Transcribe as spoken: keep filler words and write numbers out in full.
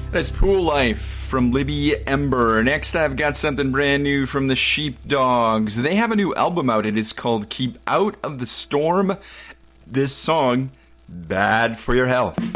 That's Pool Life from Libby Ember. Next, I've got something brand new from the Sheepdogs. They have a new album out. It is called Keep Out of the Storm. This song, bad for your health.